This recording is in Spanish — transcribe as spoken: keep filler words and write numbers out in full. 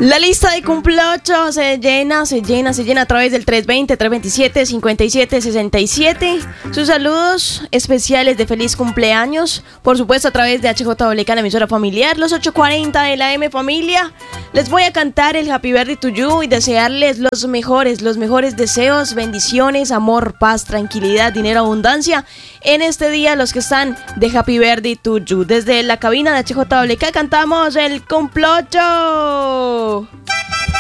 La lista de cumpleaños se llena, se llena, se llena a través del tres veinte, tres veintisiete, cincuenta y siete sesenta y siete. Sus saludos especiales de feliz cumpleaños, por supuesto a través de H J W K, la emisora familiar, los ocho cuarenta de la M Familia. Les voy a cantar el Happy Birthday to You y desearles los mejores, los mejores deseos, bendiciones, amor, paz, tranquilidad, dinero, abundancia en este día, los que están de Happy Birthday to You. Desde la cabina de H J W K cantamos el cumpleaños.